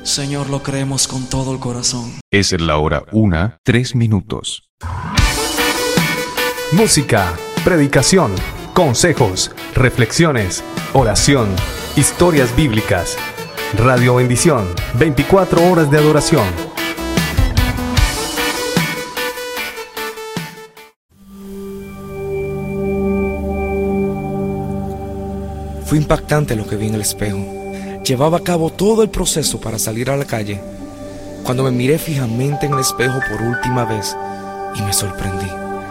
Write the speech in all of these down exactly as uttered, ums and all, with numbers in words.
Señor, lo creemos con todo el corazón. Es la hora una, tres minutos. Música, predicación, consejos, reflexiones, oración, historias bíblicas. Radio Bendición, veinticuatro horas de adoración. Fue impactante lo que vi en el espejo. Llevaba a cabo todo el proceso para salir a la calle, cuando me miré fijamente en el espejo por última vez y me sorprendí.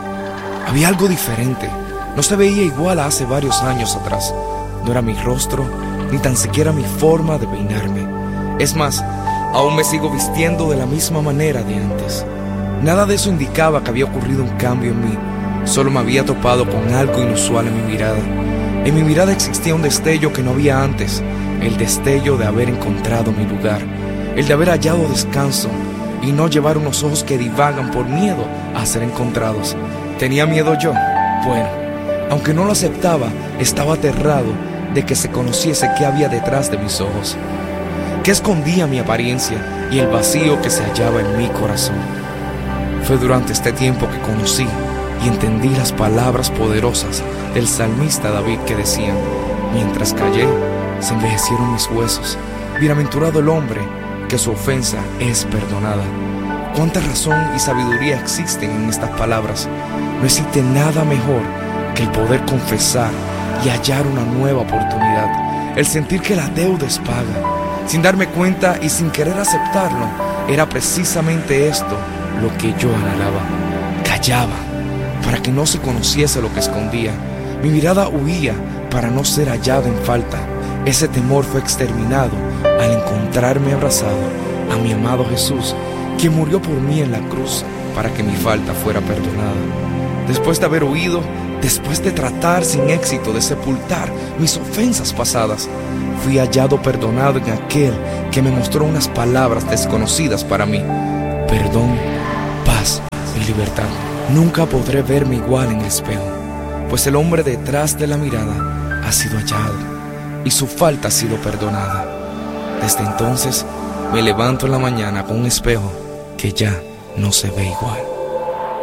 Había algo diferente. No se veía igual a hace varios años atrás. No era mi rostro, ni tan siquiera mi forma de peinarme. Es más, aún me sigo vistiendo de la misma manera de antes. Nada de eso indicaba que había ocurrido un cambio en mí. Solo me había topado con algo inusual en mi mirada. En mi mirada existía un destello que no había antes. El destello de haber encontrado mi lugar, el de haber hallado descanso y no llevar unos ojos que divagan por miedo a ser encontrados. ¿Tenía miedo yo? Bueno, aunque no lo aceptaba, estaba aterrado de que se conociese qué había detrás de mis ojos, qué escondía mi apariencia y el vacío que se hallaba en mi corazón. Fue durante este tiempo que conocí y entendí las palabras poderosas del salmista David que decían: mientras callé, se envejecieron mis huesos. Bienaventurado el hombre que su ofensa es perdonada. Cuánta razón y sabiduría existen en estas palabras. No existe nada mejor que el poder confesar y hallar una nueva oportunidad. El sentir que la deuda es paga. Sin darme cuenta y sin querer aceptarlo, era precisamente esto lo que yo anhelaba. Callaba para que no se conociese lo que escondía. Mi mirada huía para no ser hallado en falta. Ese temor fue exterminado al encontrarme abrazado a mi amado Jesús, quien murió por mí en la cruz para que mi falta fuera perdonada. Después de haber huido, después de tratar sin éxito de sepultar mis ofensas pasadas, fui hallado perdonado en aquel que me mostró unas palabras desconocidas para mí: perdón, paz y libertad. Nunca podré verme igual en el espejo, pues el hombre detrás de la mirada ha sido hallado y su falta ha sido perdonada. Desde entonces me levanto en la mañana con un espejo que ya no se ve igual.